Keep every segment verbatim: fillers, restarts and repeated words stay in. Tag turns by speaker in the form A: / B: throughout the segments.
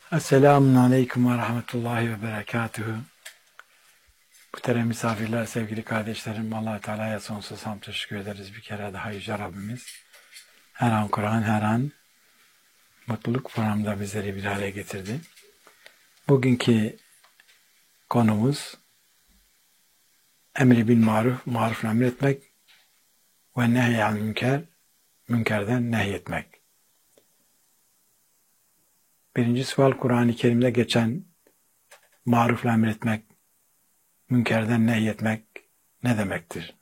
A: Esselamun Aleyküm ve Rahmetullahi ve Berekatühü. Muhterem misafirler, sevgili kardeşlerim, Allah-u Teala'ya sonsuz hamd teşekkür ederiz bir kere daha Yüce Rabbimiz. Her an Kur'an, her an mutluluk programda bizleri bir araya getirdi. Bugünkü konumuz emri bil maruf, maruf emretmek ve nehy-i münker, münkerden nehyetmek. Birinci sual, Kur'an-ı Kerim'de geçen marufla emretmek, münkerden nehyetmek ne demektir?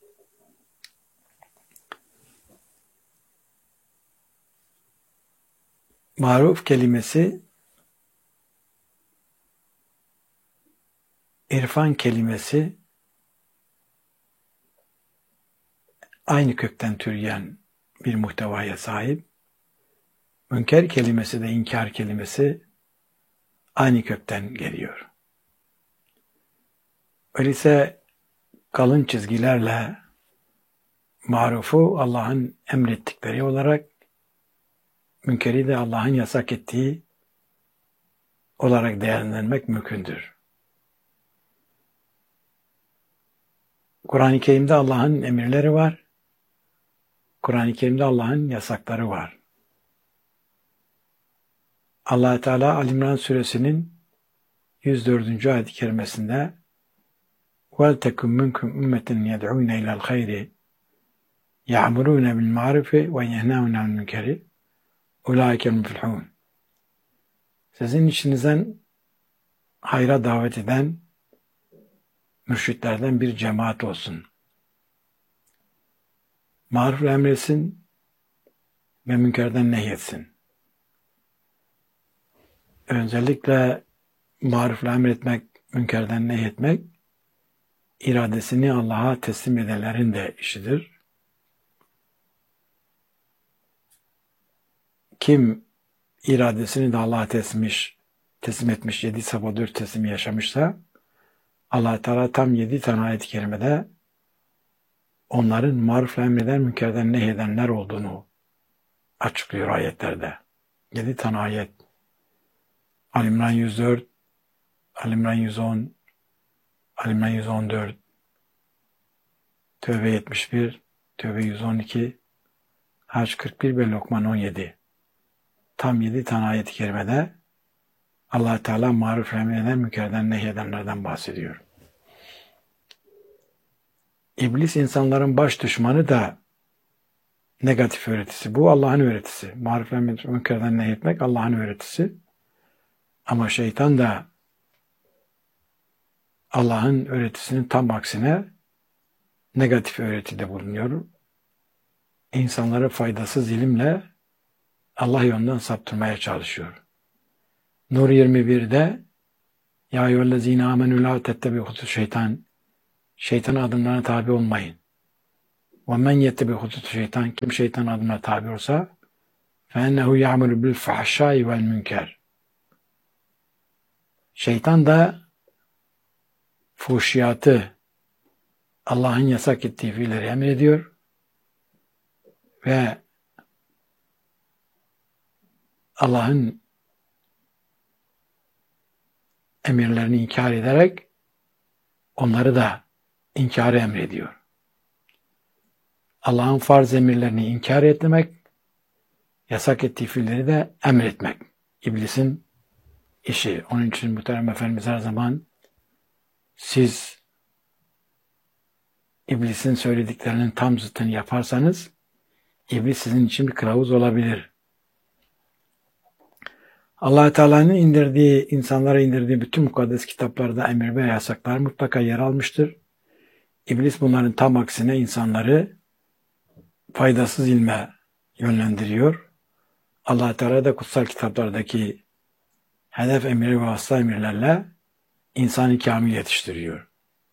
A: Maruf kelimesi, irfan kelimesi aynı kökten türeyen bir muhtevaya sahip. Münker kelimesi de inkar kelimesi aynı kökten geliyor. Öyleyse kalın çizgilerle marufu Allah'ın emrettikleri olarak, münkeri de Allah'ın yasak ettiği olarak değerlendirmek mümkündür. Kur'an-ı Kerim'de Allah'ın emirleri var. Kur'an-ı Kerim'de Allah'ın yasakları var. Allah Teala Ali İmran suresinin yüz dördüncü ayet-i kerimesinde وَلْتَكُمْ مِنْكُمْ اُمَّةٍ يَدْعُونَ اِلَى الْخَيْرِ يَعْمُرُونَ بِالْمَعْرُفِ وَيَنْهَوْنَ عَنِ الْمُنكَرِ اُولَٰئِكَ الْمُفْلِحُونَ. Sizin içinizden hayra davet eden mürşitlerden bir cemaat olsun. Marufla emretsin ve münkerden nehyetsin. Özellikle marufla emretmek, münkerden nehyetmek, iradesini Allah'a teslim edenlerin de işidir. Kim iradesini de Allah'a tesmiş, teslim etmiş, yedi sabah dört teslimi yaşamışsa, Allah Teala tam yedi tane ayet-i kerimede onların marufla emreden, münkerden nehyedenler olduğunu açıklıyor ayetlerde. Yedi tane ayet. Ali İmran yüz dört, Ali İmran yüz on, Ali İmran yüz on dört, Tevbe yetmiş bir, Tevbe yüz on iki, Hac kırk bir ve Lokman on yedi. Tam yedi tane ayet-i kerimede Allah Teala maruf emreden, münkerden nehyedenlerden bahsediyor. İblis insanların baş düşmanı da negatif öğretisi. Bu Allah'ın öğretisi. Maruf emretmek, münkerden nehyetmek Allah'ın öğretisi. Ama şeytan da Allah'ın öğretisinin tam aksine negatif öğretide bulunuyor. İnsanları faydasız ilimle Allah yolundan saptırmaya çalışıyor. Nur yirmi birde Ya eyyühellezine amenü la tettebi'u şeytan, şeytan adımlarına tabi olmayın. Ve men yettebi'u şeytan, kim şeytan adımına tabi olsa fe ennehu ya'muru bil fahşai vel münker. Şeytan da fuhşiyatı, Allah'ın yasak ettiği fiilleri emrediyor ve Allah'ın emirlerini inkar ederek onları da inkarı emrediyor. Allah'ın farz emirlerini inkar etmek, yasak ettiği fiilleri de emretmek. İblisin işi. Onun için muhterem Efendimiz her zaman siz İblisin söylediklerinin tam zıttını yaparsanız İblis sizin için bir kılavuz olabilir. Allah Teala'nın indirdiği, insanlara indirdiği bütün mukaddes kitaplarda emir ve yasaklar mutlaka yer almıştır. İblis bunların tam aksine insanları faydasız ilme yönlendiriyor. Allah Teala da kutsal kitaplardaki hedef emri ve hasta emirlerle insanı kamil yetiştiriyor.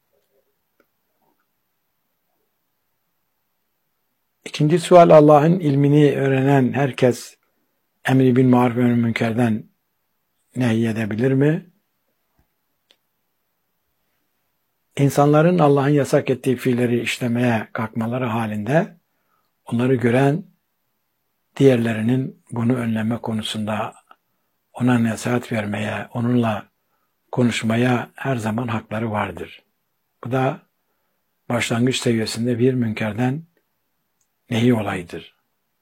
A: İkinci sual, Allah'ın ilmini öğrenen herkes emri bil maruf ve münkerden nehyedebilir mi? İnsanların Allah'ın yasak ettiği fiilleri işlemeye kalkmaları halinde onları gören diğerlerinin bunu önleme konusunda ona nasihat vermeye, onunla konuşmaya her zaman hakları vardır. Bu da başlangıç seviyesinde bir münkerden nehi olayıdır.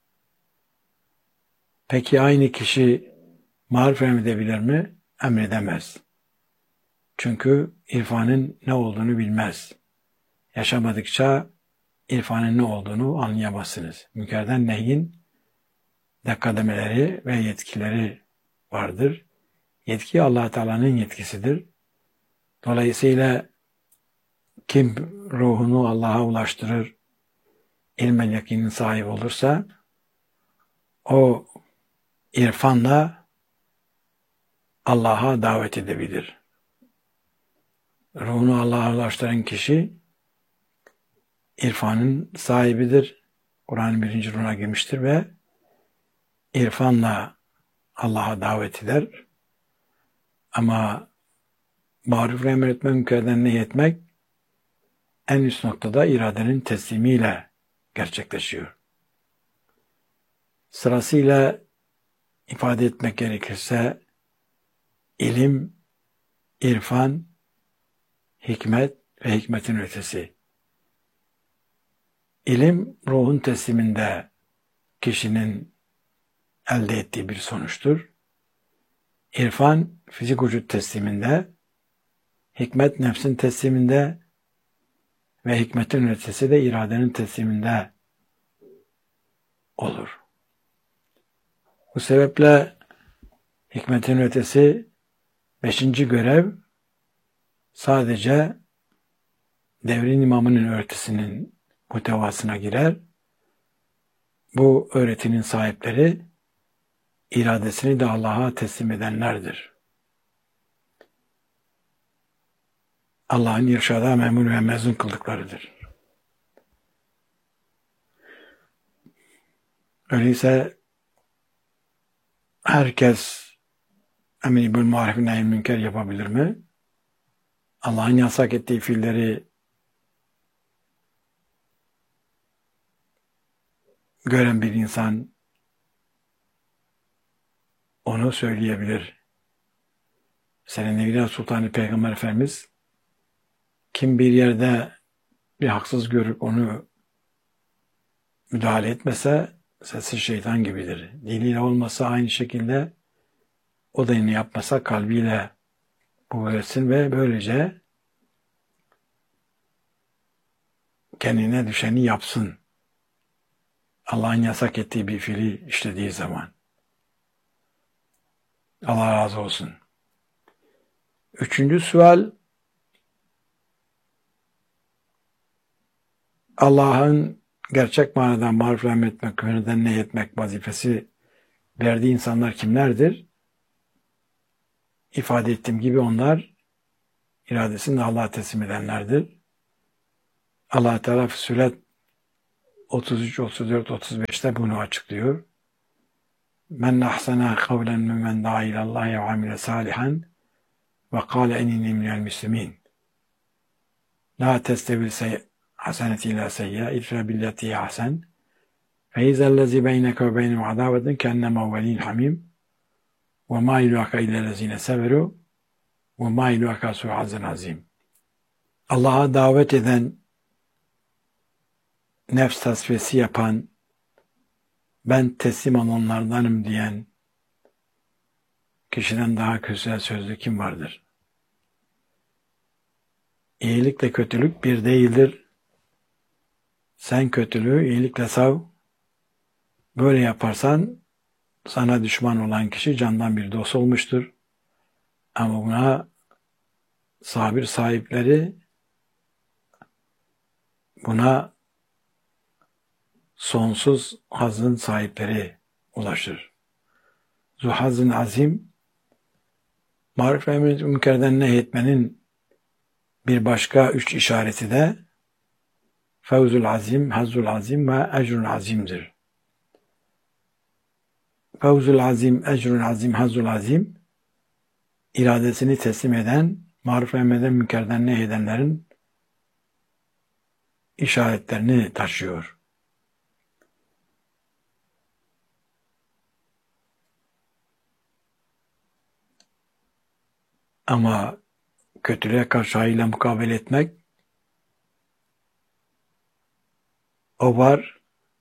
A: Peki aynı kişi maruf emredebilir mi? Emredemez. Çünkü irfanın ne olduğunu bilmez. Yaşamadıkça irfanın ne olduğunu anlayamazsınız. Münkerden nehyin de kademeleri ve yetkileri vardır. Yetki Allah Teala'nın yetkisidir. Dolayısıyla kim ruhunu Allah'a ulaştırır, ilmel yakinin sahibi olursa o irfanla Allah'a davet edebilir. Ruhunu Allah'a ulaştıran kişi irfanın sahibidir. Kur'an'ın birinci ruhuna girmiştir ve irfanla Allah'a davet eder. Ama maruf emretmek, münkerden nehyetmek en üst noktada iradenin teslimiyle gerçekleşiyor. Sırasıyla ifade etmek gerekirse ilim, irfan, hikmet ve hikmetin ötesi. İlim, ruhun tesliminde kişinin elde ettiği bir sonuçtur. İrfan, fizik vücut tesliminde, hikmet nefsin tesliminde ve hikmetin ötesi de iradenin tesliminde olur. Bu sebeple hikmetin ötesi beşinci görev sadece devrin imamının öğretisinin muhtevasına girer. Bu öğretinin sahipleri iradesini de Allah'a teslim edenlerdir. Allah'ın irşada memur ve mezun kıldıklarıdır. Öyleyse herkes emri bil maruf nehy münker yapabilir mi? Allah'ın yasak ettiği fiilleri gören bir insan onu söyleyebilir. Senin Evliya Sultanı Peygamber Efendimiz kim bir yerde bir haksız görüp onu müdahale etmese sesi şeytan gibidir. Diliyle olmasa aynı şekilde o da yine yapmasa kalbiyle bu öğretsin ve böylece kendine düşeni yapsın. Allah'ın yasak ettiği bir fiili işlediği zaman. Allah razı olsun. Üçüncü sual, Allah'ın gerçek manada maruf emretmek, küfürden nehyetmek vazifesi verdiği insanlar kimlerdir? İfade ettiğim gibi onlar iradesini Allah'a teslim edenlerdir. Allah Teala Füssilet otuz üç, otuz dört, otuz beşte bunu açıklıyor. Men ahsana kavlen mimmen da'a ilallahi ve amile salihan ve kâle enini minel müslimin. La testevil haseneti ila seyya idfe billeti hasen fe izellezi beyneke ve beynem adavetin kennema velin hamim ve ma iluaka illellezine severu ve ma iluaka su'azın azim. Allah'a davet eden, nefs tasfiyesi yapan, ben teslim olanlardanım diyen kişiden daha güzel sözlü kim vardır? İyilikle kötülük bir değildir. Sen kötülüğü iyilikle sav. Böyle yaparsan sana düşman olan kişi candan bir dost olmuştur. Ama buna sabir sahipleri buna sonsuz hazın sahipleri ulaşır. Zuhazın azim, maruf ve emret münkerden nehyetmenin bir başka üç işareti de fevzul azim, hazzul azim ve ecrul azimdir. Fevzul azim, ecrul azim, hazzul azim, iradesini teslim eden, maruf ve emreden münkerden nehyedenlerin işaretlerini taşıyor. Ama kötülüğe karşı hayırla mukabele etmek, o var.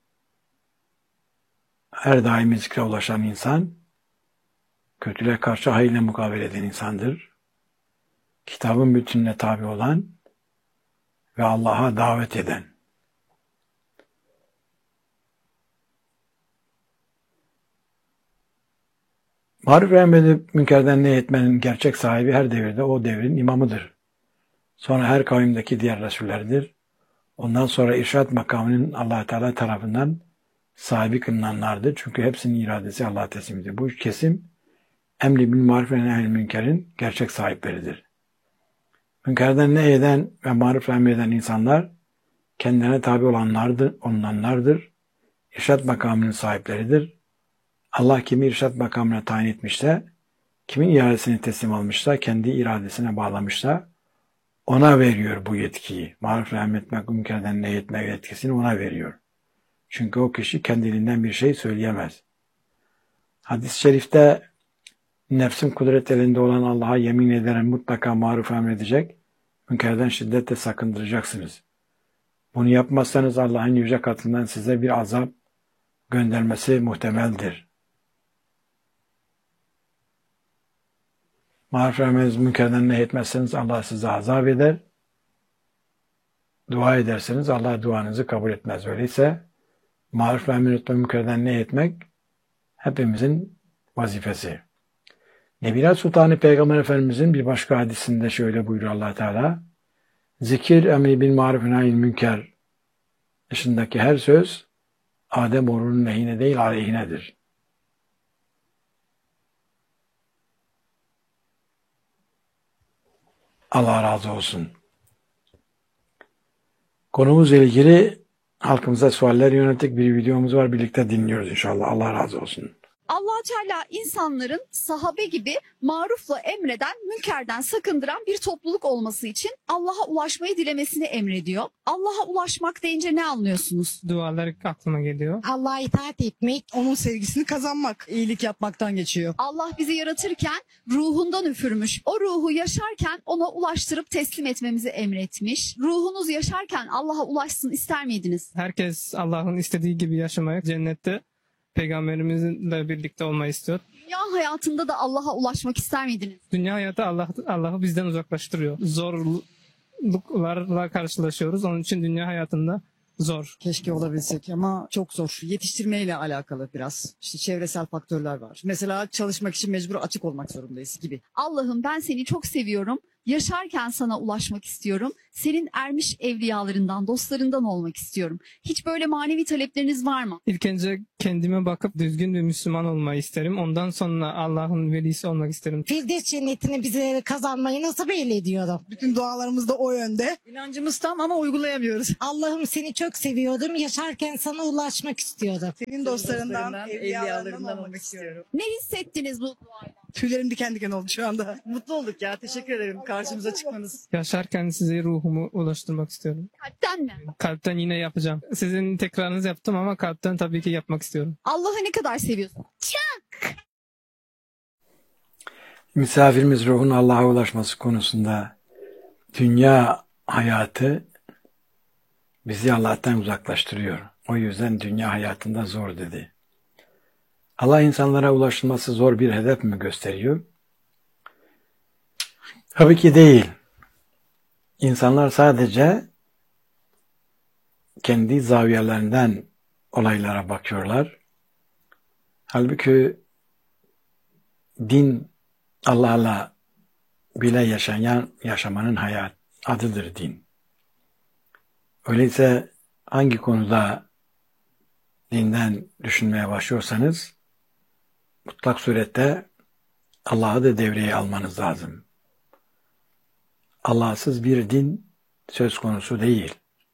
A: Her daim zikre ulaşan insan, kötülüğe karşı hayırla mukabele eden insandır. Kitabın bütününe tabi olan ve Allah'a davet eden. Maruf ve emredip münkerden nehyetmenin gerçek sahibi her devirde o devrin imamıdır. Sonra her kavimdeki diğer Resullerdir. Ondan sonra irşad makamının Allah Teala tarafından sahibi kılınanlardır. Çünkü hepsinin iradesi Allah'a teslimidir. Bu kesim emri bil maruf ve nehyül münkerin gerçek sahipleridir. Münkerden nehyeden ve maruf ve emreden insanlar kendilerine tabi olanlardır, onlardır. İrşad makamının sahipleridir. Allah kimi irşad makamına tayin etmişse, kimin iradesini teslim almışsa, kendi iradesine bağlamışsa, ona veriyor bu yetkiyi. Maruf ve emretmek, münkerden nehyetmek yetkisini ona veriyor. Çünkü o kişi kendiliğinden bir şey söyleyemez. Hadis-i şerifte nefsin kudret elinde olan Allah'a yemin ederim mutlaka maruf emredecek, münkerden şiddetle sakındıracaksınız. Bunu yapmazsanız Allah'ın yüce katından size bir azap göndermesi muhtemeldir. Maruf emrediniz, münkerden nehyetmezseniz Allah size azap eder. Dua ederseniz Allah duanızı kabul etmez. Öyleyse maruf emretme, münkerden nehyetmek hepimizin vazifesi. Nebiler Sultanı Peygamber Efendimizin bir başka hadisinde şöyle buyuruyor Allah Teala: zikir, emri bil maruf ve nehyül münker dışındaki her söz Adem oğlunun lehine değil aleyhinedir. Allah razı olsun. Konumuzla ilgili halkımıza sualler yönelik bir videomuz var. Birlikte dinliyoruz inşallah. Allah razı olsun.
B: Allah Teala insanların sahabe gibi marufla emreden, münkerden sakındıran bir topluluk olması için Allah'a ulaşmayı dilemesini emrediyor. Allah'a ulaşmak deyince ne anlıyorsunuz?
C: Dualar aklıma geliyor.
D: Allah'a itaat etmek,
E: onun sevgisini kazanmak, iyilik yapmaktan geçiyor.
B: Allah bizi yaratırken ruhundan üfürmüş. O ruhu yaşarken ona ulaştırıp teslim etmemizi emretmiş. Ruhunuz yaşarken Allah'a ulaşsın ister miydiniz?
C: Herkes Allah'ın istediği gibi yaşamaya, cennette Peygamberimizle birlikte olmayı istiyor.
B: Dünya hayatında da Allah'a ulaşmak ister miydiniz?
C: Dünya hayatı Allah Allah'ı bizden uzaklaştırıyor. Zorluklarla karşılaşıyoruz. Onun için dünya hayatında zor.
E: Keşke olabilsek ama çok zor. Yetiştirmeyle alakalı biraz. İşte çevresel faktörler var. Mesela çalışmak için mecbur açık olmak zorundayız gibi.
B: Allah'ım ben seni çok seviyorum. Yaşarken sana ulaşmak istiyorum. Senin ermiş evliyalarından, dostlarından olmak istiyorum. Hiç böyle manevi talepleriniz var mı?
C: İlk önce kendime bakıp düzgün bir Müslüman olmayı isterim. Ondan sonra Allah'ın velisi olmak isterim.
D: Firdevs cennetini bize kazanmayı nasip eyle ediyorum.
E: Bütün dualarımız da o yönde. İnancımız tam ama uygulayamıyoruz.
D: Allah'ım seni çok seviyordum. Yaşarken sana ulaşmak istiyordum.
E: Senin dostlarından, evliyalarından olmak istiyorum.
B: Ne hissettiniz bu duayla?
E: Tüylerim diken diken oldu şu anda. Mutlu olduk ya. Teşekkür ederim karşımıza çıkmanız.
C: Yaşarken size ruhumu ulaştırmak istiyorum.
B: Kalpten mi?
C: Kalpten yine yapacağım. Sizin tekrarınızı yaptım ama kalpten tabii ki yapmak istiyorum.
B: Allah'ı ne kadar seviyorsun?
A: Misafirimiz ruhun Allah'a ulaşması konusunda dünya hayatı bizi Allah'tan uzaklaştırıyor. O yüzden dünya hayatında zor dedi. Allah insanlara ulaşılması zor bir hedef mi gösteriyor? Tabii ki değil. İnsanlar sadece kendi zaviyelerinden olaylara bakıyorlar. Halbuki din Allah'la bile yaşayan yaşamanın hayat adıdır din. Öyleyse hangi konuda dinden düşünmeye başlıyorsanız mutlak surette Allah'ı da devreye almanız lazım. Allahsız bir din söz konusu değil.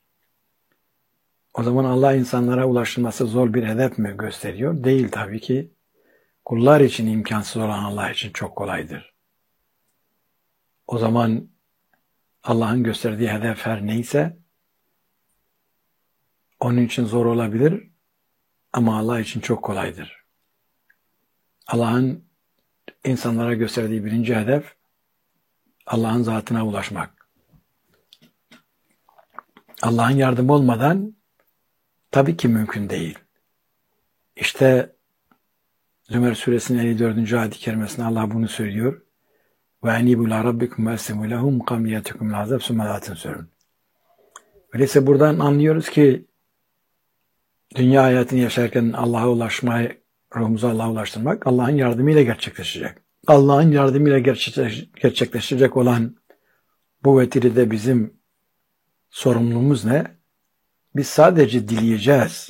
A: O zaman Allah insanlara ulaşılması zor bir hedef mi gösteriyor? Değil tabii ki. Kullar için imkansız olan Allah için çok kolaydır. O zaman Allah'ın gösterdiği hedef her neyse onun için zor olabilir ama Allah için çok kolaydır. Allah'ın insanlara gösterdiği birinci hedef Allah'ın zatına ulaşmak. Allah'ın yardımı olmadan tabii ki mümkün değil. İşte Zümer suresinin elli dördüncü ayet-i kerimesinde Allah bunu söylüyor. Ve enibu ila rabbikum ve eslimu lehum kamiyetikum lazab sümelatın sürün. Öyleyse buradan anlıyoruz ki dünya hayatını yaşarken Allah'a ulaşmayı, ruhumuzu Allah'a ulaştırmak Allah'ın yardımıyla gerçekleşecek. Allah'ın yardımıyla gerçekleşecek olan bu vetiride bizim sorumluluğumuz ne? Biz sadece dileyeceğiz.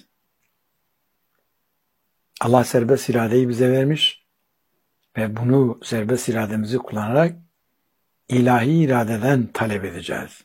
A: Allah serbest iradeyi bize vermiş ve bunu serbest irademizi kullanarak ilahi iradeden talep edeceğiz.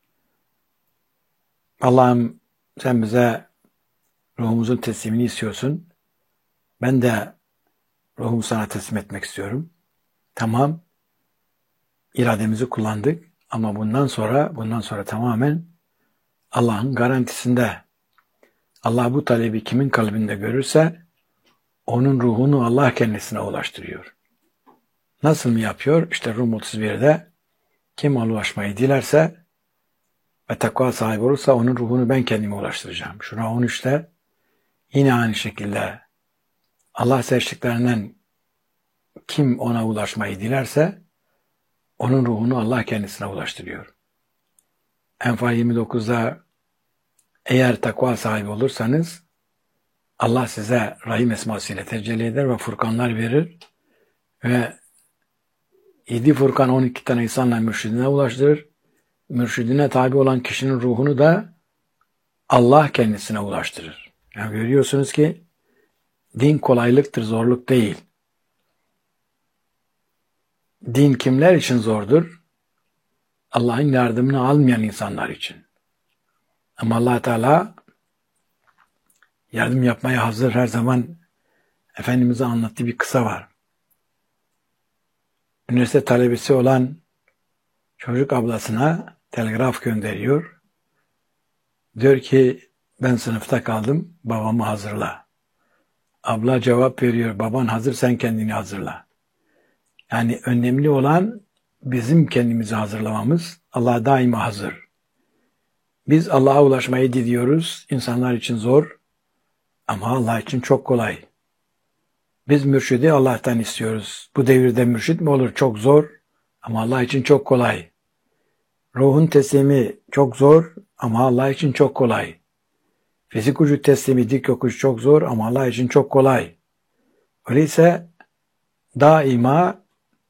A: Allah'ım sen bize ruhumuzun teslimini istiyorsun. Ben de ruhumu sana teslim etmek istiyorum. Tamam. İrademizi kullandık ama bundan sonra bundan sonra tamamen Allah'ın garantisinde. Allah bu talebi kimin kalbinde görürse onun ruhunu Allah kendisine ulaştırıyor. Nasıl mı yapıyor? İşte Rum otuz birde kim ulaşmayı dilerse ve takva sahibi olursa onun ruhunu ben kendime ulaştıracağım. Şura on üçte yine aynı şekilde Allah seçtiklerinden kim ona ulaşmayı dilerse onun ruhunu Allah kendisine ulaştırıyor. Enfal yirmi dokuzda eğer takva sahibi olursanız Allah size Rahim esmasıyla tecelli eder ve furkanlar verir ve yedi furkan on iki tane insanla mürşidine ulaştırır. Mürşidine tabi olan kişinin ruhunu da Allah kendisine ulaştırır. Yani görüyorsunuz ki din kolaylıktır, zorluk değil. Din kimler için zordur? Allah'ın yardımını almayan insanlar için. Ama Allah Teala yardım yapmaya hazır, her zaman Efendimiz'e anlattığı bir kısa var. Üniversite talebesi olan çocuk ablasına telgraf gönderiyor. Diyor ki ben sınıfta kaldım, babamı hazırla. Abla cevap veriyor, baban hazır, sen kendini hazırla. Yani önemli olan bizim kendimizi hazırlamamız. Allah daima hazır. Biz Allah'a ulaşmayı diliyoruz. İnsanlar için zor ama Allah için çok kolay. Biz mürşidi Allah'tan istiyoruz. Bu devirde mürşit mi olur? Çok zor ama Allah için çok kolay. Ruhun teslimi çok zor ama Allah için çok kolay. Fizik ucu teslimi, dik yokuş çok zor ama Allah için çok kolay. Öyleyse daima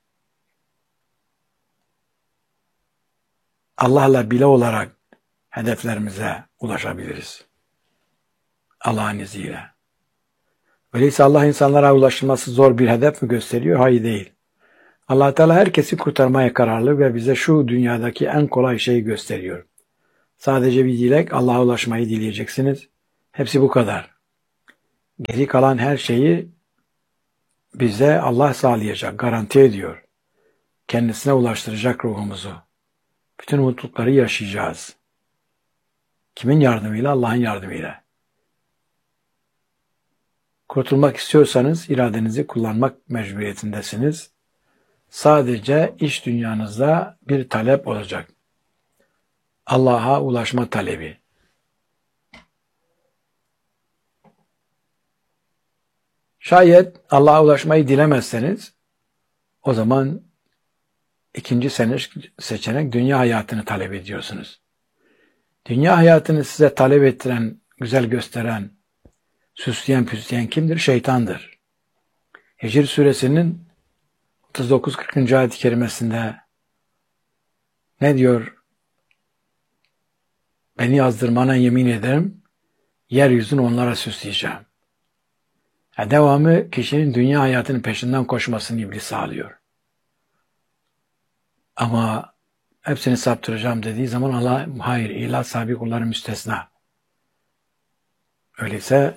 A: Allah'la bile olarak hedeflerimize ulaşabiliriz. Allah'ın izniyle. Öyleyse Allah insanlara ulaşılması zor bir hedef mi gösteriyor? Hayır değil. Allah Teala herkesi kurtarmaya kararlı ve bize şu dünyadaki en kolay şeyi gösteriyor. Sadece bir dilek, Allah'a ulaşmayı dileyeceksiniz. Hepsi bu kadar. Geri kalan her şeyi bize Allah sağlayacak, garanti ediyor. Kendisine ulaştıracak ruhumuzu. Bütün mutlulukları yaşayacağız. Kimin yardımıyla? Allah'ın yardımıyla. Kurtulmak istiyorsanız iradenizi kullanmak mecburiyetindesiniz. Sadece iç dünyanızda bir talep olacak. Allah'a ulaşma talebi. Şayet Allah'a ulaşmayı dilemezseniz o zaman ikinci seçenek dünya hayatını talep ediyorsunuz. Dünya hayatını size talep ettiren, güzel gösteren, süsleyen püsleyen kimdir? Şeytandır. Hicr suresinin otuz dokuz kırkıncı ayet-i kerimesinde ne diyor? Beni yazdırmana yemin ederim, yeryüzünü onlara süsleyeceğim. Yani devamı kişinin dünya hayatının peşinden koşmasını iblis sağlıyor. Ama hepsini saptıracağım dediği zaman Allah hayır, ilah sahibi kulları müstesna. Öyleyse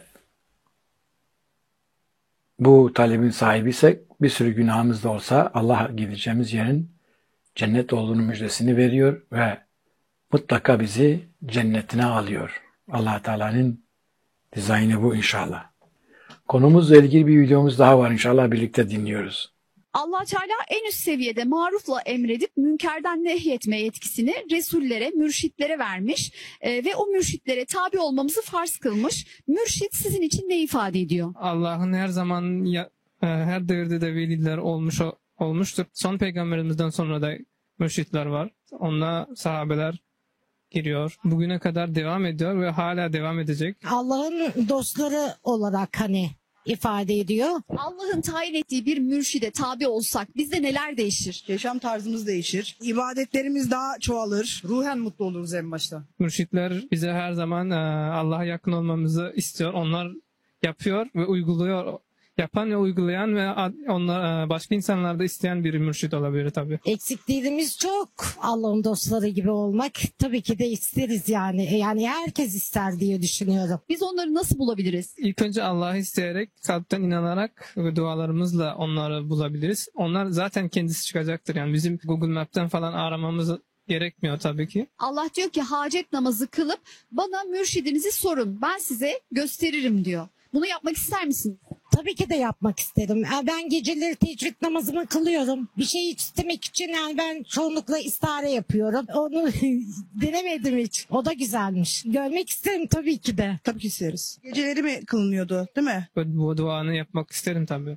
A: bu talebin sahibiysek bir sürü günahımız da olsa Allah gideceğimiz yerin cennet olduğunu müjdesini veriyor ve mutlaka bizi cennetine alıyor. Allah Teala'nın dizaynı bu inşallah. Konumuzla ilgili bir videomuz daha var, inşallah birlikte dinliyoruz.
B: Allah Teala en üst seviyede marufla emredip münkerden nehyetme yetkisini Resullere, mürşitlere vermiş e, ve o mürşitlere tabi olmamızı farz kılmış. Mürşit sizin için ne ifade ediyor?
C: Allah'ın her zaman ya, e, her devirde de veliler olmuş olmuştur. Son peygamberimizden sonra da mürşitler var. Onunla sahabeler giriyor. Bugüne kadar devam ediyor ve hala devam edecek.
D: Allah'ın dostları olarak hani ifade ediyor.
B: Allah'ın tayin ettiği bir mürşide tabi olsak bizde neler değişir?
E: Yaşam tarzımız değişir. İbadetlerimiz daha çoğalır. Ruhen mutlu oluruz en başta.
C: Mürşitler bize her zaman e, Allah'a yakın olmamızı istiyor. Onlar yapıyor ve uyguluyor. Yapan ve uygulayan ve onlar başka insanlar da isteyen bir mürşit olabilir tabii.
D: Eksikliğimiz çok. Allah'ın dostları gibi olmak tabii ki de isteriz yani. Yani herkes ister diye düşünüyorum.
B: Biz onları nasıl bulabiliriz?
C: İlk önce Allah'ı isteyerek, kalpten inanarak ve dualarımızla onları bulabiliriz. Onlar zaten kendisi çıkacaktır. Yani bizim Google Map'ten falan aramamız gerekmiyor tabii ki.
B: Allah diyor ki hacet namazı kılıp bana mürşidinizi sorun. Ben size gösteririm diyor. Bunu yapmak ister misiniz?
D: Tabii ki de yapmak isterim. Yani ben geceleri teheccüd namazımı kılıyorum. Bir şey istemek için yani ben çoğunlukla istihare yapıyorum. Onu denemedim hiç. O da güzelmiş. Görmek isterim tabii ki de.
F: Tabii ki isteriz. Geceleri mi kılınıyordu, değil mi?
C: Ve bu duanı yapmak isterim tabii.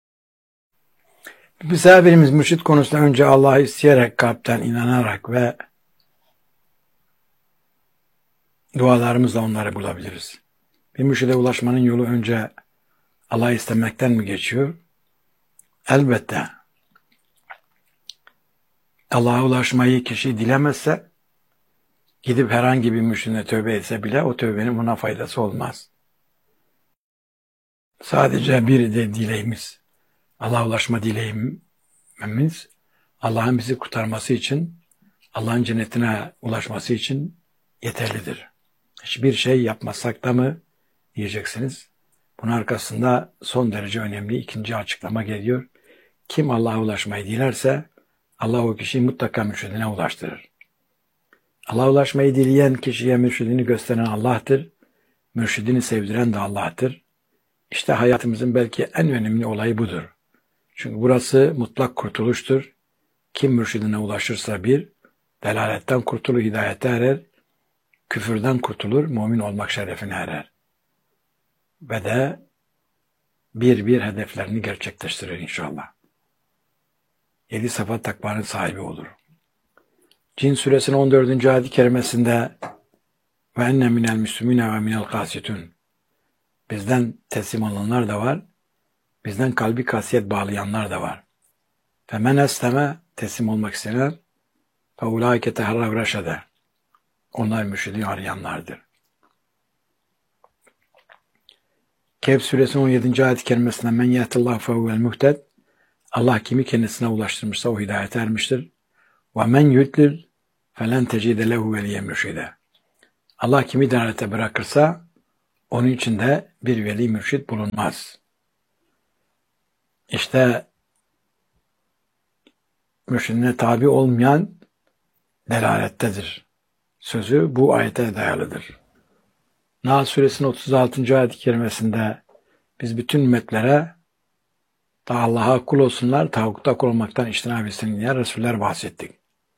A: Misafirimiz mürşit konusunda önce Allah'ı isteyerek, kalpten inanarak ve dualarımızla onları bulabiliriz. Bir mürşide ulaşmanın yolu önce Allah'ı istemekten mi geçiyor? Elbette. Allah'a ulaşmayı kişi dilemezse, gidip herhangi bir mürşidine tövbe etse bile o tövbenin ona faydası olmaz. Sadece bir de dileğimiz, Allah'a ulaşma dileğimiz, Allah'ın bizi kurtarması için, Allah'ın cennetine ulaşması için yeterlidir. Hiçbir şey yapmasak da mı diyeceksiniz. Bunun arkasında son derece önemli ikinci açıklama geliyor. Kim Allah'a ulaşmayı dilerse Allah o kişiyi mutlaka mürşidine ulaştırır. Allah'a ulaşmayı dileyen kişiye mürşidini gösteren Allah'tır. Mürşidini sevdiren de Allah'tır. İşte hayatımızın belki en önemli olayı budur. Çünkü burası mutlak kurtuluştur. Kim mürşidine ulaşırsa bir, delaletten kurtulur, hidayete erer, küfürden kurtulur, mümin olmak şerefine erer. Ve de bir bir hedeflerini gerçekleştirir inşallah. Yedi sıfat takvanın sahibi olur. Cin suresinin on dördüncü ayet-i kerimesinde ve enne minel müslümine ve minel kasitun, bizden teslim olanlar da var, bizden kalbi kasiyet bağlayanlar da var. Femen esleme, teslim olmak isteyenler, fe ulaike teharrav reşede, onlar mürşidi arayanlardır. Kehf suresinin on yedinci ayet-i kerimesinde men yehdillahu fehuvel muhted, Allah kimi kendisine ulaştırmışsa o hidayete ermiştir. Ve men yudlil felen tecide lehu veliyen mürşide. Allah kimi dalalete bırakırsa onun için de bir veli mürşid bulunmaz. İşte mürşidine tabi olmayan delalettedir. Sözü bu ayete dayalıdır. Nahl suresinin otuz altıncı ayet-i kerimesinde biz bütün ümmetlere da Allah'a kul olsunlar, tağuta kul olmaktan içtinab etsin diye Resuller bahsettik.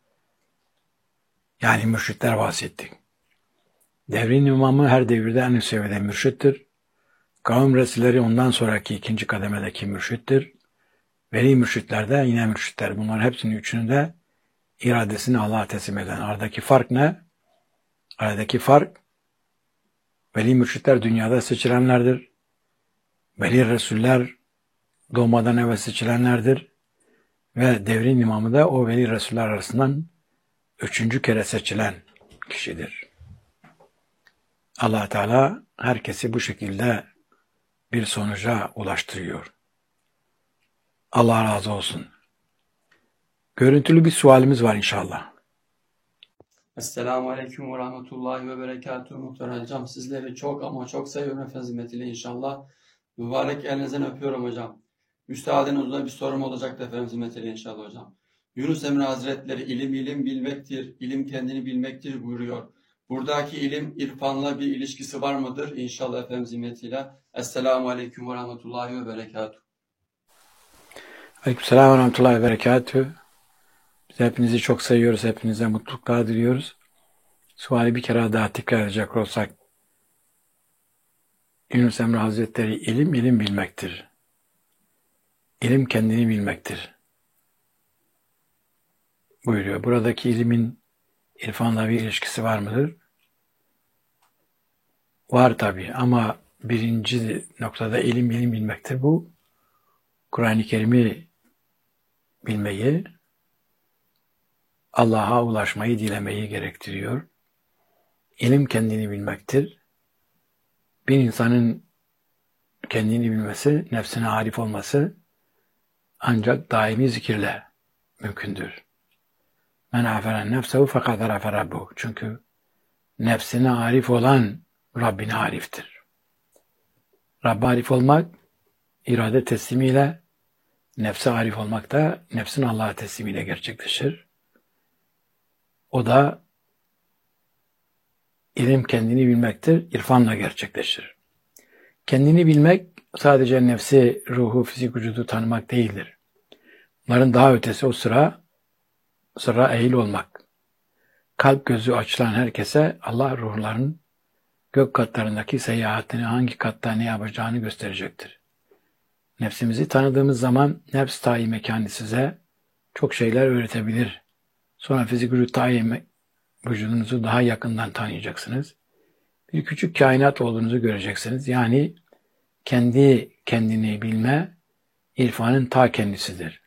A: Yani mürşitler bahsettik. Devrin imamı her devirde en üst seviyede mürşittir. Kavim Resulleri ondan sonraki ikinci kademedeki mürşittir. Veli mürşitler de yine mürşitler. Bunların hepsinin üçünü de iradesini Allah'a teslim eden. Aradaki fark ne? Aradaki fark, veli mürşitler dünyada seçilenlerdir. Veli Resuller doğmadan evvel seçilenlerdir. Ve devrin imamı da o veli Resuller arasından üçüncü kere seçilen kişidir. Allah Teala herkesi bu şekilde bir sonuca ulaştırıyor. Allah razı olsun. Görüntülü bir sualimiz var inşallah.
G: Esselamu Aleyküm ve Rahmetullahi ve Berekatuhu. Muhterem hocam, sizleri çok ama çok seviyorum efendim, hizmetiyle inşallah. Mübarek elinizden öpüyorum hocam. Müsaadenizle bir sorum olacaktı efendim, hizmetiyle inşallah hocam. Yunus Emre Hazretleri ilim ilim bilmektir, ilim kendini bilmektir buyuruyor. Buradaki ilim irfanla bir ilişkisi var mıdır? İnşallah efendim, hizmetiyle. Esselamu Aleyküm ve Rahmetullahi ve Berekatuhu.
A: Aleykümselam ve rahmetullahi ve berekatühü. Biz hepinizi çok seviyoruz. Hepinize mutluluklar diliyoruz. Suali bir kere daha tekrar edecek olsak, Yunus Emre Hazretleri ilim ilim bilmektir. İlim kendini bilmektir buyuruyor. Buradaki ilimin irfanla bir ilişkisi var mıdır? Var tabii ama birinci noktada ilim ilim bilmektir. Bu Kur'an-ı Kerim'i bilmeyi, Allah'a ulaşmayı, dilemeyi gerektiriyor. İlim kendini bilmektir. Bir insanın kendini bilmesi, nefsine arif olması ancak daimi zikirle mümkündür. Men aferen nefsehu fakat arafe rabbuhu. Çünkü nefsine arif olan Rabbine ariftir. Rabb'e arif olmak irade teslimiyle, nefse arif olmak da nefsin Allah'a teslimiyle gerçekleşir. O da ilim kendini bilmektir, irfanla gerçekleşir. Kendini bilmek sadece nefsi, ruhu, fizik vücudu tanımak değildir. Bunların daha ötesi o sıra, sıra ehil olmak. Kalp gözü açılan herkese Allah ruhların gök katlarındaki seyahatini, hangi katta ne yapacağını gösterecektir. Nefsimizi tanıdığımız zaman nefs tayi mekanı size çok şeyler öğretebilir. Sonra fizik vücut tayi vücudunuzu daha yakından tanıyacaksınız. Bir küçük kainat olduğunuzu göreceksiniz. Yani kendi kendini bilme irfanın ta kendisidir.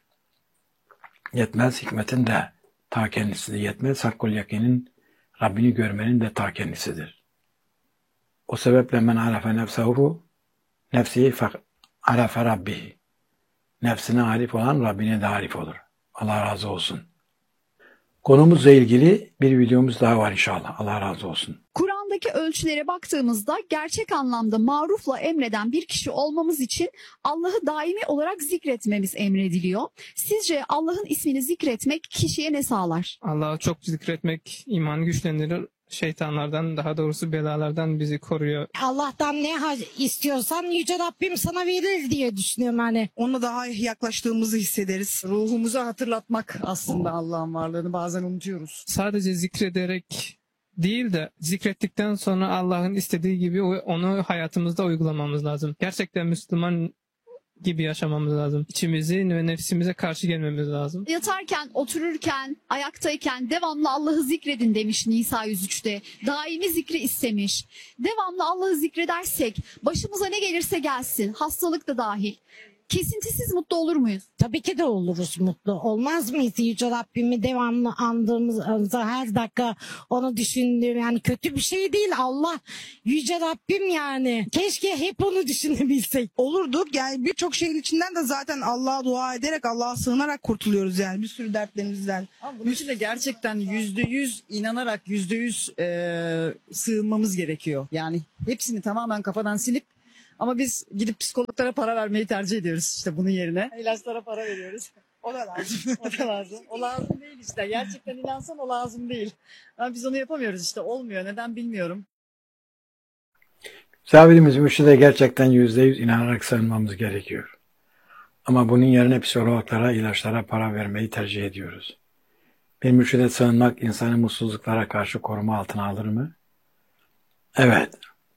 A: Yetmez hikmetin de ta kendisidir. Yetmez hakkul yakinin Rabbini görmenin de ta kendisidir. O sebeple men arafe nefsehu nefsihi arafe rabbihi. Nefsine arif olan Rabbine de arif olur. Allah razı olsun. Konumuzla ilgili bir videomuz daha var inşallah. Allah razı olsun.
B: Kur'an'daki ölçülere baktığımızda gerçek anlamda marufla emreden bir kişi olmamız için Allah'ı daimi olarak zikretmemiz emrediliyor. Sizce Allah'ın ismini zikretmek kişiye ne sağlar?
C: Allah'ı çok zikretmek imanı güçlendirir. Şeytanlardan, daha doğrusu belalardan bizi koruyor.
D: Allah'tan ne ha- istiyorsan Yüce Rabbim sana verir diye düşünüyorum hani.
F: Onunla daha yaklaştığımızı hissederiz.
E: Ruhumuzu hatırlatmak aslında Allah'ın varlığını bazen unutuyoruz.
C: Sadece zikrederek değil de zikrettikten sonra Allah'ın istediği gibi onu hayatımızda uygulamamız lazım. Gerçekten Müslüman gibi yaşamamız lazım. İçimizi ve nefsimize karşı gelmemiz lazım.
B: Yatarken, otururken, ayaktayken devamlı Allah'ı zikredin demiş Nisa yüz üçte. Daimi zikri istemiş. Devamlı Allah'ı zikredersek başımıza ne gelirse gelsin, hastalık da dahil, kesintisiz mutlu olur muyuz?
D: Tabii ki de oluruz mutlu. Olmaz mıyız? Yüce Rabbimi devamlı andığımızda her dakika onu düşündüğüm yani kötü bir şey değil. Allah Yüce Rabbim yani. Keşke hep onu düşünebilsek.
F: Olurduk yani birçok şeyin içinden de zaten Allah'a dua ederek, Allah'a sığınarak kurtuluyoruz yani bir sürü dertlerimizden.
E: Ama bunun için de gerçekten yüzde yüz inanarak yüzde yüz eee, sığınmamız gerekiyor. Yani hepsini tamamen kafadan silip ama biz gidip psikologlara para vermeyi tercih ediyoruz işte bunun yerine. İlaçlara para veriyoruz.
F: O da lazım.
E: O da lazım. O lazım değil işte. Gerçekten inansan o lazım değil. Ama biz onu yapamıyoruz işte. Olmuyor. Neden bilmiyorum.
A: Sabirimiz mürşide gerçekten yüzde yüz inanarak sığınmamız gerekiyor. Ama bunun yerine psikologlara, ilaçlara para vermeyi tercih ediyoruz. Bir mürşide sığınmak insanı mutsuzluklara karşı koruma altına alır mı? Evet.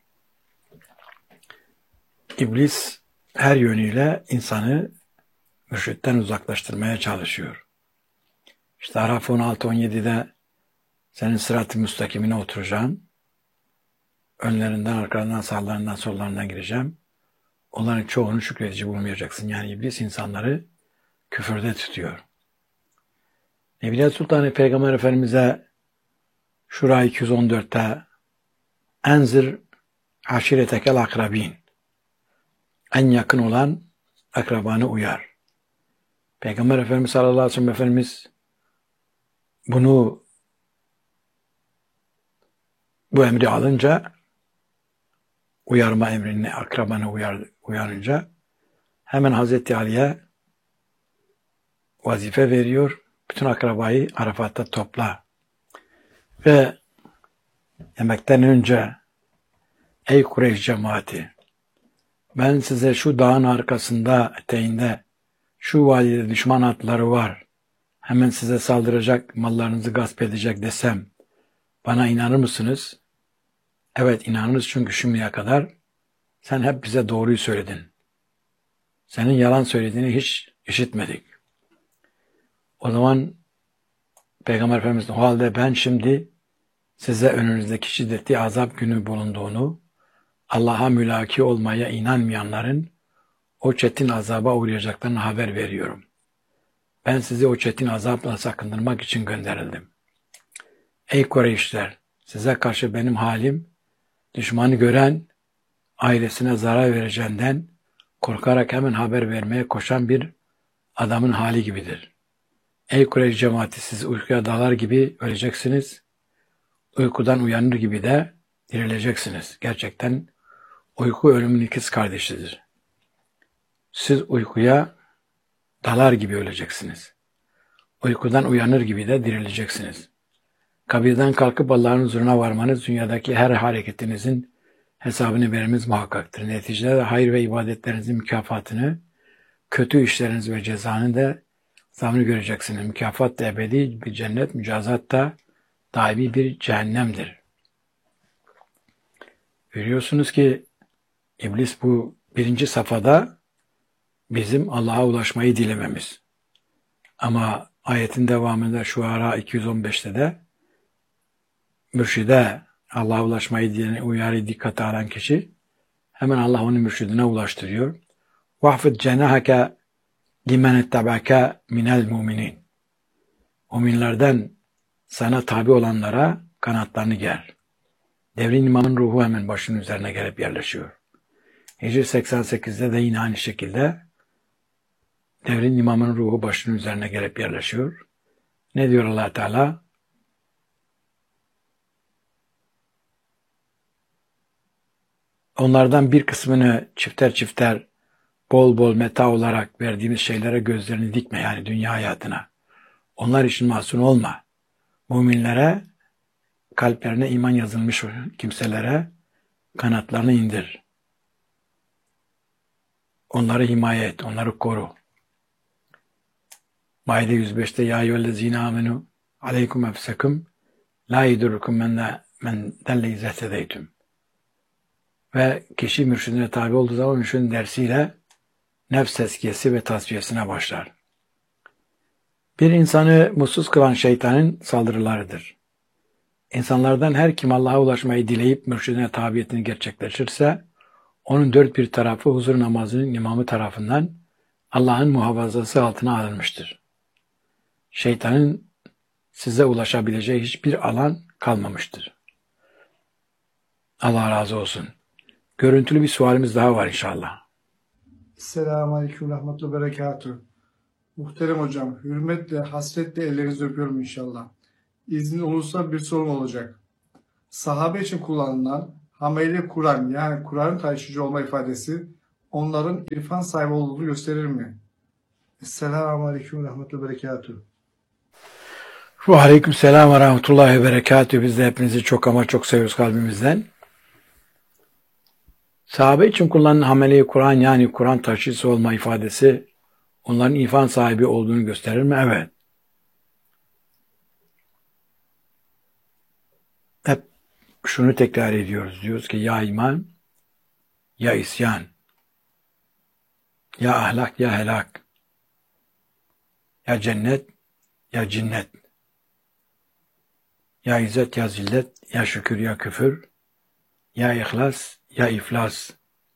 A: İblis her yönüyle insanı mürşitten uzaklaştırmaya çalışıyor. İşte Araf on altı on yedide senin sırat-ı müstakimine oturacağım. Önlerinden, arkalarından, sağlarından, sollarından gireceğim. Onların çoğunu şükredici bulmayacaksın. Yani iblis insanları küfürde tutuyor. Nebiyyat Sultanı Peygamber Efendimiz'e Şura iki yüz on dörtte enzir aşiretekel akrabin, en yakın olan akrabanı uyar. Peygamber Efendimiz sallallahu aleyhi ve sellem Efendimiz bunu bu emri alınca, uyarma emrini akrabanı uyar, uyarınca hemen Hazreti Ali'ye vazife veriyor. Bütün akrabayı Arafat'ta topla. Ve yemekten önce ey Kureyş cemaati, ben size şu dağın arkasında, eteğinde şu vadide düşman atları var, hemen size saldıracak, mallarınızı gasp edecek desem, bana inanır mısınız? Evet inanırız çünkü şimdiye kadar sen hep bize doğruyu söyledin. Senin yalan söylediğini hiç işitmedik. O zaman Peygamber Efendimiz o halde ben şimdi size önünüzdeki şiddetli azap günü bulunduğunu, Allah'a mülaki olmaya inanmayanların o çetin azaba uğrayacaklarını haber veriyorum. Ben sizi o çetin azapla sakındırmak için gönderildim. Ey Kureyşler! Size karşı benim halim, düşmanı gören, ailesine zarar vereceğinden korkarak hemen haber vermeye koşan bir adamın hali gibidir. Ey Kureyş cemaati, siz uykuya dalar gibi öleceksiniz, uykudan uyanır gibi de dirileceksiniz. Gerçekten uyku ölümün ikiz kardeşidir. Siz uykuya dalar gibi öleceksiniz. Uykudan uyanır gibi de dirileceksiniz. Kabirden kalkıp Allah'ın huzuruna varmanız dünyadaki her hareketinizin hesabını vermemiz muhakkaktır. Neticede de hayır ve ibadetlerinizin mükafatını, kötü işleriniz ve cezanın da zamını göreceksiniz. Mükafat da ebedi bir cennet, mücazat da daimi bir cehennemdir. Görüyorsunuz ki İblis bu birinci safhada bizim Allah'a ulaşmayı dilememiz. Ama ayetin devamında Şuara iki yüz on beşte de mürşide Allah'a ulaşmayı dilene uyarı dikkate alan kişi hemen Allah onu mürşidine ulaştırıyor. وَحْفِدْ جَنَاهَكَ لِمَنْ اَتَّبَعَكَ مِنَ الْمُؤْمِنِينَ Müminlerden sana tabi olanlara kanatlarını ger. Devrin imamın ruhu hemen başının üzerine gelip yerleşiyor. Hicri seksen sekizde de yine aynı şekilde devrin imamın ruhu başının üzerine gelip yerleşiyor. Ne diyor Allah Teala? Onlardan bir kısmını çifter çifter bol bol meta olarak verdiğimiz şeylere gözlerini dikme, yani dünya hayatına. Onlar için mahzun olma. Müminlere, kalplerine iman yazılmış kimselere kanatlarını indir. Onları himaye et, onları koru. Maide yüz beşte ya eyyühellezine amenu aleykum efsekum la yedurrukum men men delle izzetedeytüm. Ve kişi mürşidine tabi olduğu zaman mürşidin dersiyle nefs tezkiyesi ve tasfiyesine başlar. Bir insanı mutsuz kılan şeytanın saldırılarıdır. İnsanlardan her kim Allah'a ulaşmayı dileyip mürşidine tabiyetini gerçekleşirse, onun dört bir tarafı huzur namazının imamı tarafından Allah'ın muhafazası altına alınmıştır. Şeytanın size ulaşabileceği hiçbir alan kalmamıştır. Allah razı olsun. Görüntülü bir sualimiz daha var inşallah.
H: Selamun Aleyküm ve Rahmetullahi ve Berekatuhu. Muhterem hocam, hürmetle, hasretle ellerinizi öpüyorum inşallah. İznin olursa bir sorum olacak. Sahabe için kullanılan hamele Kur'an, yani Kur'an'ın taşıyıcı olma ifadesi onların irfan sahibi olduğunu gösterir mi? Selamun Aleyküm ve Rahmetullahi ve Berekatuhu.
A: Ve aleyküm selam ve rahmetullahi ve berekatühü. Biz de hepinizi çok ama çok seviyoruz kalbimizden. Sahabe için kullanılan hamele-i Kur'an, yani Kur'an taşıyıcısı olma ifadesi onların irfan sahibi olduğunu gösterir mi? Evet. Hep şunu tekrar ediyoruz. Diyoruz ki ya iman, ya isyan, ya ahlak, ya helak, ya cennet, ya cinnet, ya izzet, ya zillet, ya şükür, ya küfür, ya ihlas, ya iflas,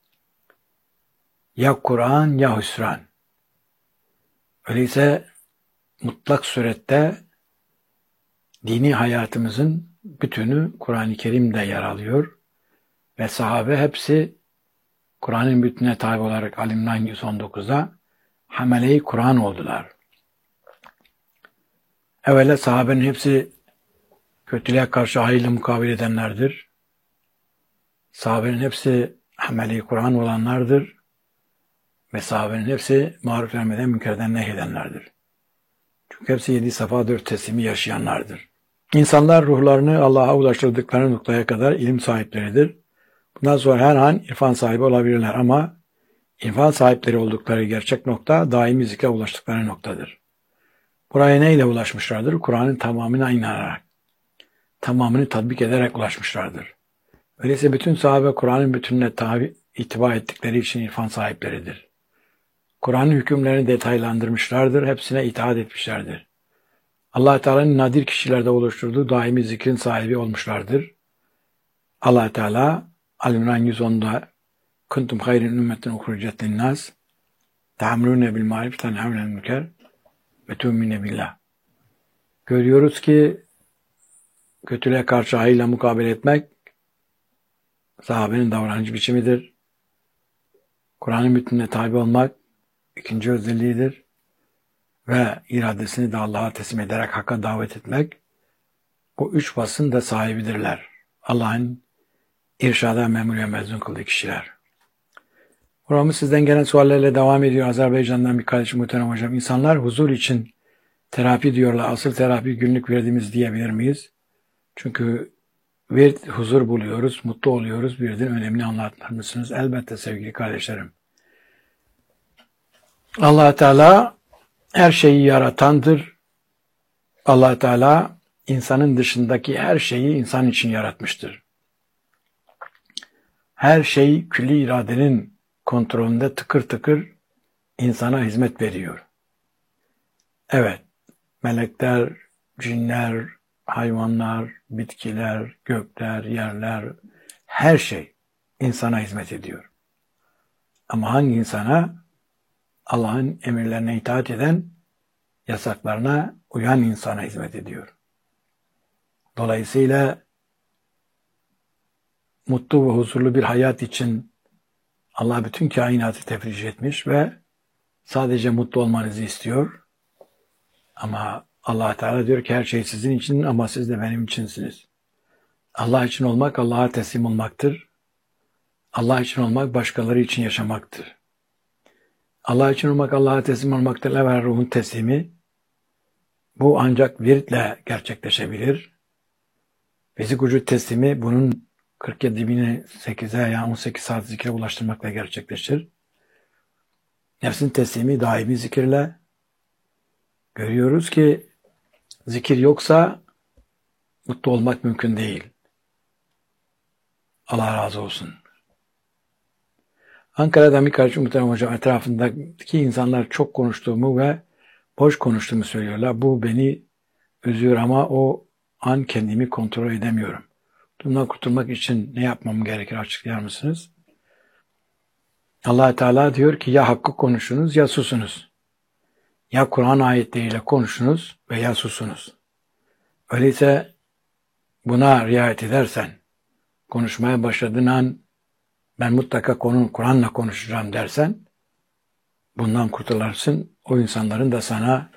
A: ya Kur'an, ya hüsran. Öyleyse mutlak surette dini hayatımızın bütünü Kur'an-ı Kerim'de yer alıyor ve sahabe hepsi Kur'an'ın bütününe tabi olarak Ali-İmran yüz on dokuzda hamele-i Kur'an oldular. Evvela sahabenin hepsi kötülüğe karşı hayırlı mukabele edenlerdir. Sahabenin hepsi hamele-i Kur'an olanlardır. Ve sahabenin hepsi maruf vermeden münkerden nehyedenlerdir. Çünkü hepsi yedi safa dört teslimi yaşayanlardır. İnsanlar ruhlarını Allah'a ulaştırdıkları noktaya kadar ilim sahipleridir. Bundan sonra her an irfan sahibi olabilirler ama İrfan sahipleri oldukları gerçek nokta daimi zikre ulaştıkları noktadır. Buraya neyle ulaşmışlardır? Kur'an'ın tamamına inanarak, tamamını tatbik ederek ulaşmışlardır. Öyleyse bütün sahabe Kur'an'ın bütününe tabi, itibar ettikleri için irfan sahipleridir. Kur'an'ın hükümlerini detaylandırmışlardır, hepsine itaat etmişlerdir. Allah Teala'nın nadir kişilerde oluşturduğu daimi zikrin sahibi olmuşlardır. Allah Teala Al-İmran yüz onda kuntum hayrin ümmetin uhricet linnâs te'amrûne bil ma'ruf tenhevne münker ve tu'mine billah. Görüyoruz ki kötülüğe karşı hayırla mukabele etmek sahabenin davranış biçimidir. Kur'an'ın bütününe tabi olmak ikinci özelliğidir. Ve iradesini de Allah'a teslim ederek hakka davet etmek, bu üç vasfın da sahibidirler. Allah'ın irşada memur ve mezun kıldığı kişiler. Programı sizden gelen suallerle devam ediyor. Azerbaycan'dan bir kardeşim muhterem hocam. İnsanlar huzur için terapi diyorlar. Asıl terapi günlük verdiğimiz diyebilir miyiz? Çünkü virt huzur buluyoruz, mutlu oluyoruz. Virtin önemini anlatır mısınız? Elbette sevgili kardeşlerim. Allah Teala her şeyi yaratandır. Allah Teala insanın dışındaki her şeyi insan için yaratmıştır. Her şey külli iradenin kontrolünde tıkır tıkır insana hizmet veriyor. Evet, melekler, cinler, hayvanlar, bitkiler, gökler, yerler, her şey insana hizmet ediyor. Ama hangi insana? Allah'ın emirlerine itaat eden, yasaklarına uyan insana hizmet ediyor. Dolayısıyla mutlu ve huzurlu bir hayat için Allah bütün kainatı tefriş etmiş ve sadece mutlu olmanızı istiyor. Ama Allah Teala diyor ki her şey sizin için ama siz de benim içinsiniz. Allah için olmak Allah'a teslim olmaktır. Allah için olmak başkaları için yaşamaktır. Allah için olmak Allah'a teslim olmaktır. Evvel ruhun teslimi. Bu ancak viritle gerçekleşebilir. Fizik vücut teslimi bunun kırk yedi bini sekize yani on sekiz saat zikre ulaştırmakla gerçekleşir. Nefsin teslimi daimi zikirle. Görüyoruz ki zikir yoksa mutlu olmak mümkün değil. Allah razı olsun. Ankara'dan bir kardeşim muhterem hocam etrafındaki insanlar çok konuştuğumu ve boş konuştuğumu söylüyorlar. Bu beni üzüyor ama o an kendimi kontrol edemiyorum. Bundan kurtulmak için ne yapmam gerekir açıklayar mısınız? Allah Teala diyor ki ya hakkı konuşunuz ya susunuz. Ya Kur'an ayetleriyle konuşunuz veya susunuz. Öyleyse buna riayet edersen, konuşmaya başladığın an ben mutlaka konu Kur'an'la konuşacağım dersen bundan kurtularsın. O insanların da sana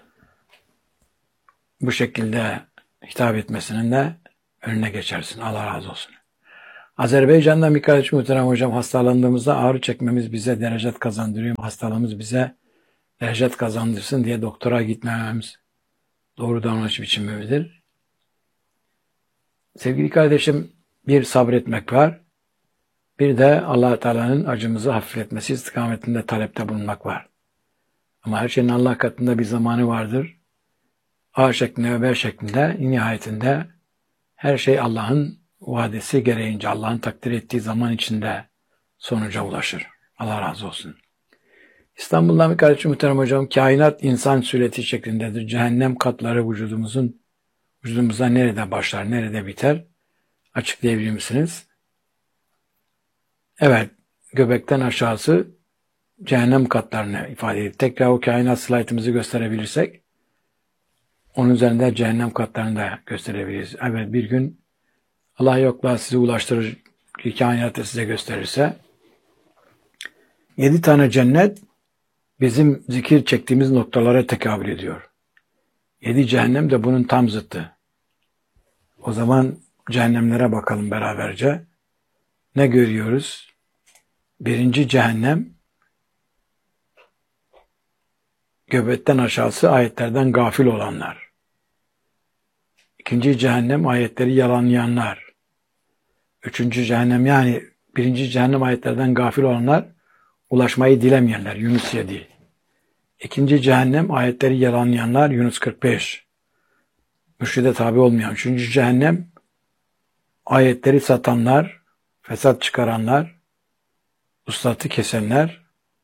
A: bu şekilde hitap etmesinin de önüne geçersin. Allah razı olsun. Azerbaycan'dan bir kardeşim muhterem hocam hastalandığımızda ağrı çekmemiz bize derecet kazandırıyor. Hastalığımız bize derecet kazandırsın diye doktora gitmememiz doğru davranış biçimi midir? Sevgili kardeşim bir sabretmek var. Bir de Allah Teala'nın acımızı hafifletmesi istikametinde talepte bulunmak var. Ama her şeyin Allah katında bir zamanı vardır. A şeklinde ve B şeklinde nihayetinde her şey Allah'ın vadesi gereğince Allah'ın takdir ettiği zaman içinde sonuca ulaşır. Allah razı olsun. İstanbul'dan bir kardeşim muhterem hocam kainat insan sureti şeklindedir. Cehennem katları vücudumuzun vücudumuzda nerede başlar, nerede biter? Açıklayabilir misiniz? Evet, göbekten aşağısı cehennem katlarını ifade ediyor. Tekrar o kainat slaytımızı gösterebilirsek onun üzerinde cehennem katlarını da gösterebiliriz. Evet, bir gün Allah yokluğa sizi ulaştırır ki kainatı size gösterirse yedi tane cennet bizim zikir çektiğimiz noktalara tekabül ediyor. Yedi cehennem de bunun tam zıttı. O zaman cehennemlere bakalım beraberce. Ne görüyoruz? Birinci cehennem göbekten aşağısı ayetlerden gafil olanlar. İkinci cehennem ayetleri yalanlayanlar. Üçüncü cehennem yani birinci cehennem ayetlerden gafil olanlar ulaşmayı dilemeyenler Yunus yedi. İkinci cehennem ayetleri yalanlayanlar Yunus kırk beş. Mürşide tabi olmayan. Üçüncü cehennem ayetleri satanlar, fesat çıkaranlar, uslatı kesenler.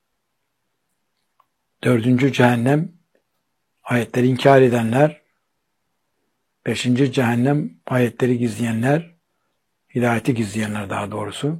A: Dördüncü cehennem ayetleri inkar edenler. Beşinci cehennem ayetleri gizleyenler, hidayeti gizleyenler daha doğrusu.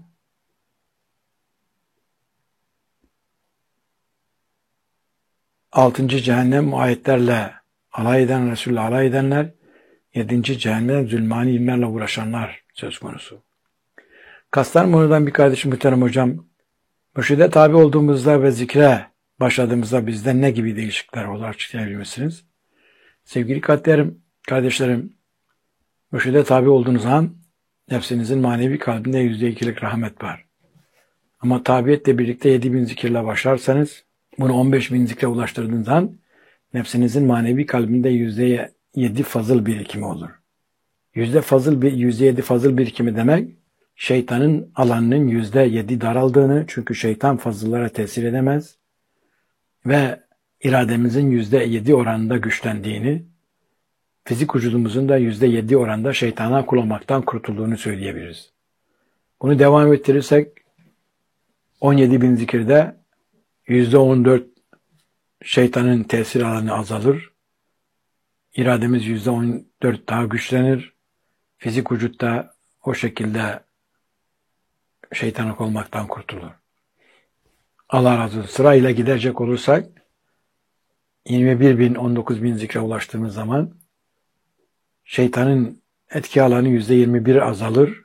A: Altıncı cehennem ayetlerle alay eden, Resul'le alay edenler. Yedinci cehennem zulmani ilmlerle uğraşanlar söz konusu. Kastamonu'dan bir kardeşim muhterem hocam, mürşide tabi olduğumuzda ve zikre başladığımızda bizde ne gibi değişiklikler olur açıklayabilir misiniz? Sevgili kardeşlerim, kardeşlerim, mürşide tabi olduğunuz an nefsinizin manevi kalbinde yüzde ikilik rahmet var. Ama tabiyetle birlikte yedi bin zikirle başlarsanız, bunu on beş bin zikre ulaştırdığınız an nefsinizin manevi kalbinde yüzde yedi fazıl birikimi olur. Yüzde fazıl bir yüzde yedi fazıl birikimi demek, şeytanın alanının yüzde yedi daraldığını, çünkü şeytan fazıllara tesir edemez ve irademizin yüzde yedi oranında güçlendiğini, fizik vücudumuzun da yüzde yedi oranda şeytana kul olmaktan kurtulduğunu söyleyebiliriz. Bunu devam ettirirsek on yedi bin zikirde yüzde on dört şeytanın tesir alanı azalır. İrademiz yüzde on dört daha güçlenir. Fizik vücutta o şekilde şeytana kul olmaktan kurtulur. Allah razı olsun. Sırayla gidecek olursak yirmi bir bin, on dokuz bin zikre ulaştığımız zaman şeytanın etki alanı yüzde yirmi bir azalır.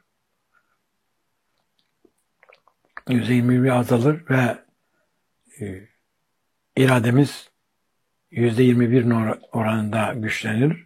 A: yüzde yirmi bir azalır ve e, irademiz yüzde yirmi bir oranında güçlenir.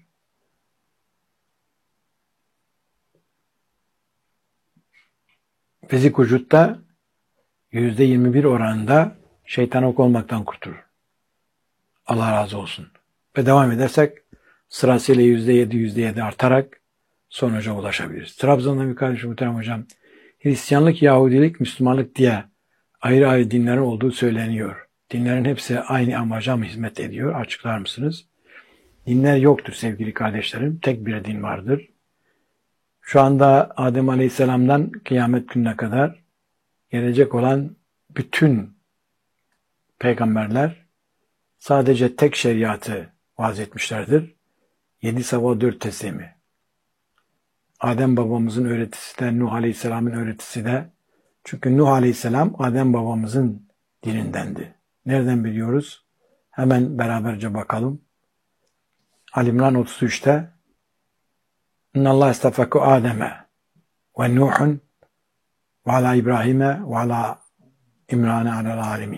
A: Fizik vücutta yüzde yirmi bir oranında şeytana ok olmaktan kurtulur. Allah razı olsun. Ve devam edersek sırasıyla yüzde yedi, yüzde yedi artarak sonuca ulaşabiliriz. Trabzon'da bir kardeşim muhterem hocam, Hristiyanlık, Yahudilik, Müslümanlık diye ayrı ayrı dinlerin olduğu söyleniyor. Dinlerin hepsi aynı amaca mı hizmet ediyor? Açıklar mısınız? Dinler yoktur sevgili kardeşlerim. Tek bir din vardır. Şu anda Adem Aleyhisselam'dan kıyamet gününe kadar gelecek olan bütün peygamberler sadece tek şeriatı vaaz etmişlerdir. Yedi sabah dört teslimi. Adem babamızın öğretisi de, Nuh Aleyhisselam'ın öğretisi de. Çünkü Nuh Aleyhisselam Adem babamızın dinindendi. Nereden biliyoruz? Hemen beraberce bakalım. Ali İmran otuz üçte İnna Allah istafaku Adem'e ve Nuh'un ve ala İbrahim'e ve ala İmran'e alel alemin.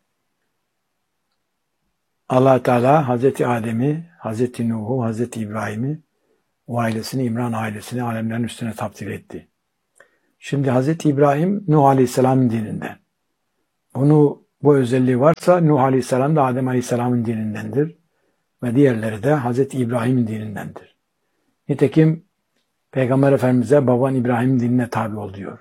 A: Allah Teala Hazreti Adem'i, Hazreti Nuh'u, Hazreti İbrahim'i o ailesini, İmran ailesini alemlerin üstüne tapdil etti. Şimdi Hazreti İbrahim Nuh Aleyhisselam'ın dininden. Bunu, bu özelliği varsa Nuh Aleyhisselam da Adem Aleyhisselam'ın dinindendir. Ve diğerleri de Hazreti İbrahim'in dinindendir. Nitekim Peygamber Efendimiz'e baban İbrahim'in dinine tabi ol diyor.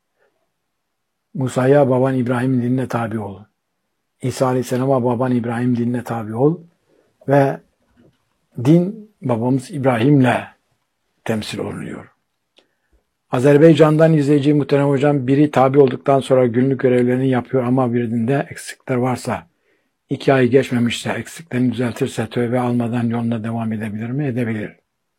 A: Musa'ya baban İbrahim'in dinine tabi ol. İsa Aleyhisselam'a baban İbrahim dinine tabi ol. Ve din babamız İbrahim'le temsil oluyor. Azerbaycan'dan izleyici muhterem hocam, biri tabi olduktan sonra günlük görevlerini yapıyor ama birinde eksikler varsa, iki ay geçmemişse, eksiklerini düzeltirse tövbe almadan yoluna devam edebilir mi? Edebilir.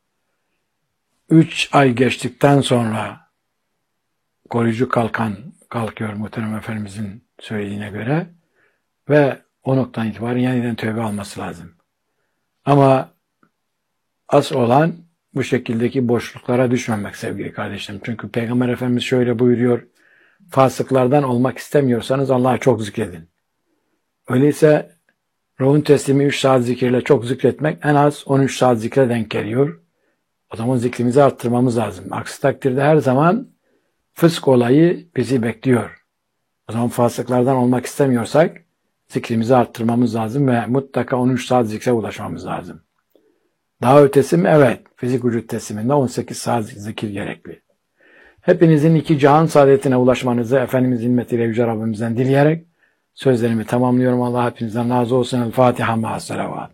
A: Üç ay geçtikten sonra koruyucu kalkan kalkıyor muhterem Efendimizin söylediğine göre ve o noktadan itibaren yeniden tövbe alması lazım. Ama asıl olan bu şekildeki boşluklara düşmemek sevgili kardeşlerim. Çünkü Peygamber Efendimiz şöyle buyuruyor: fasıklardan olmak istemiyorsanız Allah'a çok zikredin. Öyleyse ruhun teslimi üç saat zikirle çok zikretmek en az on üç saat zikre denk geliyor. O zaman zikrimizi arttırmamız lazım. Aksi takdirde her zaman fısk olayı bizi bekliyor. O zaman fasıklardan olmak istemiyorsak zikrimizi arttırmamız lazım ve mutlaka on üç saat zikre ulaşmamız lazım. Daha ötesi mi? Evet. Fizik vücut tesliminde on sekiz saat zikir gerekli. Hepinizin iki cihan saadetine ulaşmanızı Efendimiz himmetiyle Yüce Rabbimizden dileyerek sözlerimi tamamlıyorum. Allah hepinizden razı olsun. El Fatiha ma'as salavat.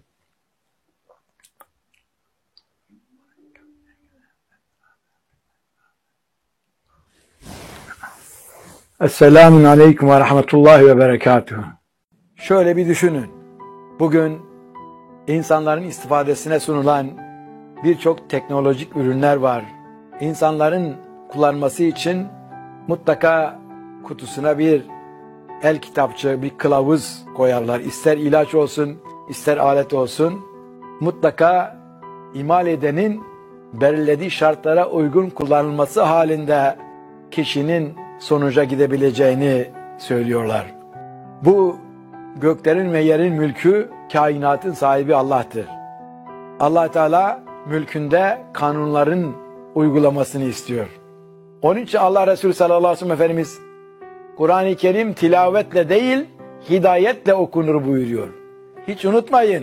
A: Esselamun aleyküm ve rahmetullahi ve berekatuhu. Şöyle bir düşünün. Bugün insanların istifadesine sunulan birçok teknolojik ürünler var. İnsanların kullanması için mutlaka kutusuna bir el kitapçı, bir kılavuz koyarlar. İster ilaç olsun, ister alet olsun. Mutlaka imal edenin belirlediği şartlara uygun kullanılması halinde kişinin sonuca gidebileceğini söylüyorlar. Bu göklerin ve yerin mülkü, kainatın sahibi Allah'tır. Allah Teala mülkünde kanunların uygulamasını istiyor. Onun için Allah Resulü sallallahu aleyhi ve sellem Efendimiz Kur'an-ı Kerim tilavetle değil, hidayetle okunur buyuruyor. Hiç unutmayın,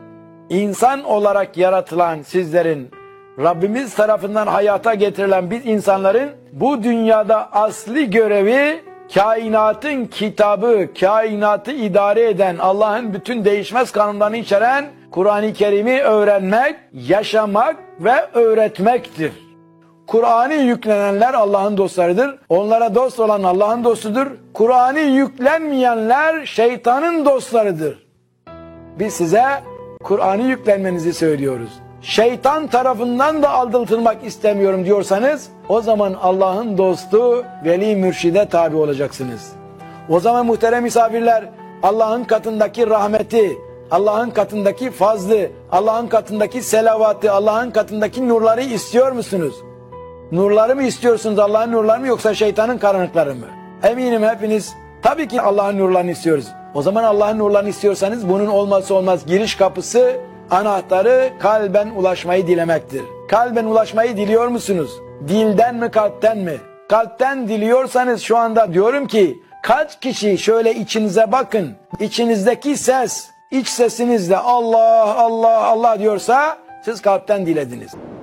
A: insan olarak yaratılan sizlerin, Rabbimiz tarafından hayata getirilen biz insanların bu dünyada asli görevi kainatın kitabı, kainatı idare eden, Allah'ın bütün değişmez kanunlarını içeren Kur'an-ı Kerim'i öğrenmek, yaşamak ve öğretmektir. Kur'an'ı yüklenenler Allah'ın dostlarıdır. Onlara dost olan Allah'ın dostudur. Kur'an'ı yüklenmeyenler şeytanın dostlarıdır. Biz size Kur'an'ı yüklenmenizi söylüyoruz. Şeytan tarafından da aldatılmak istemiyorum diyorsanız o zaman Allah'ın dostu veli mürşide tabi olacaksınız. O zaman muhterem misafirler, Allah'ın katındaki rahmeti, Allah'ın katındaki fazlı, Allah'ın katındaki selavatı, Allah'ın katındaki nurları istiyor musunuz? Nurları mı istiyorsunuz, Allah'ın nurları mı, yoksa şeytanın karanlıkları mı? Eminim hepiniz tabii ki Allah'ın nurlarını istiyoruz. O zaman Allah'ın nurlarını istiyorsanız bunun olmazsa olmaz giriş kapısı, anahtarı kalben ulaşmayı dilemektir. Kalben ulaşmayı diliyor musunuz? Dilden mi, kalpten mi? Kalpten diliyorsanız şu anda diyorum ki kaç kişi şöyle içinize bakın. İçinizdeki ses, iç sesinizle Allah Allah Allah diyorsa siz kalpten dilediniz.